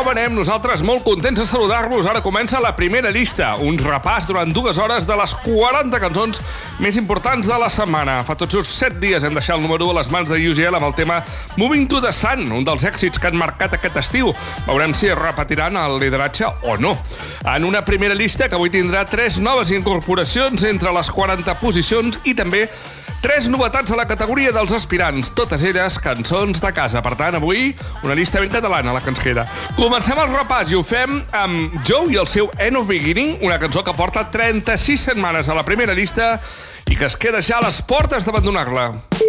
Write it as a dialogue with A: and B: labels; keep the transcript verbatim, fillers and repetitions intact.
A: com anem? Nosaltres molt contents de saludar-vos. Ara comença la primera llista, un repàs durant dues hores de les quaranta cançons més importants de la setmana. Fa tots just set dies hem deixat el número u a les mans de U G L amb el tema Moving to the Sun, un dels èxits que han marcat aquest estiu. Veurem si repetiran el lideratge o no. En una primera llista que avui tindrà tres noves incorporacions entre les quaranta posicions i també tres novetats a la categoria dels aspirants, totes elles cançons de casa. Per tant, avui, una llista ben catalana, la que ens queda. Comencem el repàs i ho fem amb Joe i el seu End of Beginning, una cançó que porta trenta-sis setmanes a la primera llista i que es queda ja a les portes d'abandonar-la.